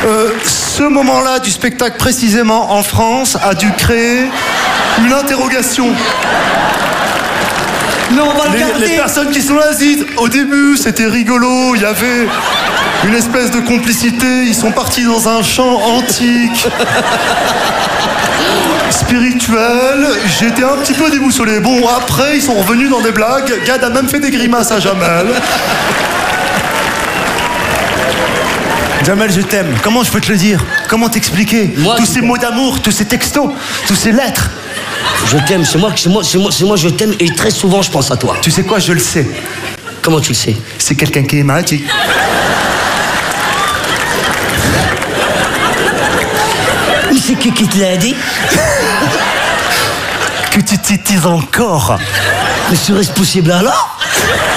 Ce moment-là du spectacle, précisément en France, a dû créer une interrogation. Non, on va le garder. Les personnes qui sont là disent, au début, c'était rigolo, il y avait une espèce de complicité, ils sont partis dans un chant antique, spirituel, j'étais un petit peu déboussolé. Bon, après, ils sont revenus dans des blagues, Gad a même fait des grimaces à Jamel. Jamel, je t'aime. Comment je peux te le dire? Comment t'expliquer? Tous ces mots d'amour, tous ces textos, tous ces lettres. Je t'aime, c'est moi je t'aime et très souvent je pense à toi. Tu sais quoi, je le sais. Comment tu le sais? C'est quelqu'un qui est magique. Mais c'est qui te l'a dit? Que tu t'y encore. Mais serait-ce possible alors?